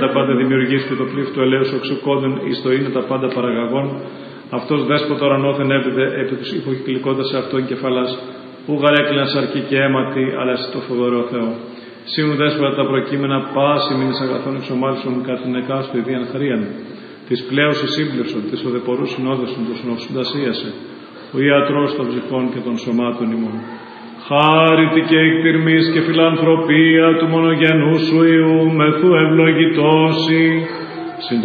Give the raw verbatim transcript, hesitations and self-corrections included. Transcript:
τα πάντα δημιουργείς και το πλήφ του ελέους οξυκόντων εις το είναι τα πάντα παραγαγών, αυτός δέσποτα ορανόθεν έπεται επί τους υποκυκλικώντας σε αυτόν κεφαλάς, που γαρέκλαιναν σαρκή και αίματι, αλλά εσύ το φοβερό Θεό. Σύνου δέσποτα τα προκείμενα πάση μήνες αγαθών εξομάλισον κατά την εκάστο ιδίαν χρίαν, της πλέωση σύμπλευσον, της οδεπορού συνόδεσον, τους νοσουντασίασε, ο ιατρός των ψυχών και των σωμάτων ημών. Χάρητη και εκτιρμής και φιλανθρωπία του μονογενού σου Υιού, μεθού ευλογητώσει, συν